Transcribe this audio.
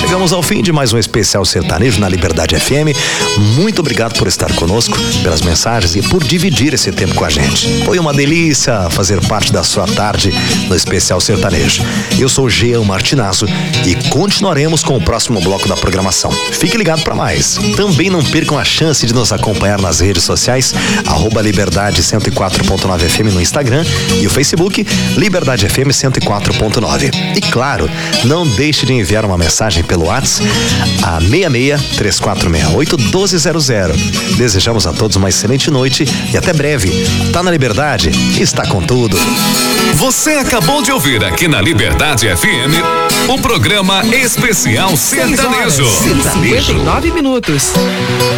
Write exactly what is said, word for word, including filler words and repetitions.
Chegamos ao fim de mais um especial sertanejo na Liberdade F M. Muito obrigado por estar conosco, pelas mensagens e por dividir esse tempo com a gente. Foi uma delícia fazer parte da sua tarde no especial sertanejo. Eu sou Jean Martinazzo e continuaremos com o próximo bloco da programação. Fique ligado para mais. Também não percam a chance de nos acompanhar nas redes sociais, arroba Liberdade cento e quatro ponto nove F M no Instagram e o Facebook Liberdade F M cento e quatro ponto nove. E claro, não deixe de enviar uma mensagem pelo WhatsApp a seis seis, três quatro seis oito, um dois zero zero. Desejamos a todos uma excelente noite e até breve. Tá na Liberdade? Está com tudo. Você acabou de ouvir aqui na Liberdade F M o programa Especial Sertanejo. cinquenta e nove minutos.